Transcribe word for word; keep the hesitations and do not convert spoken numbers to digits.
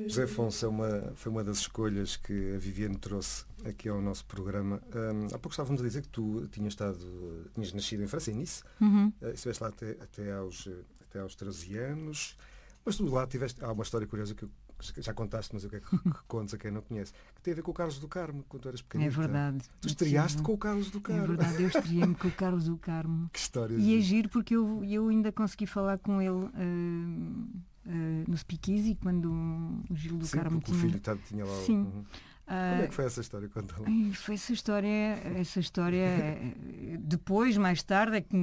José Afonso é uma, foi uma das escolhas que a Viviane trouxe aqui ao nosso programa. Um, há pouco estávamos a dizer que tu tinhas, estado, tinhas nascido em França, em Nice. Uhum. Uh, estiveste lá até, até, aos, até aos treze anos. Mas tu lá tiveste... Há uma história curiosa que eu, já contaste, mas eu quero que, que contes a quem não conhece. Que tem a ver com o Carlos do Carmo, quando tu eras pequenita. É verdade. Tu estreaste com o Carlos do Carmo. É verdade, eu estreiei-me com o Carlos do Carmo. Que história. E é giro porque eu, eu ainda consegui falar com ele uh, uh, no Speakeasy, quando o Gil do Sim, Carmo porque tinha... o filho tá, tinha lá... Sim. Uhum. Como é que foi essa história? Conta-me. Foi essa história, essa história depois, mais tarde, é que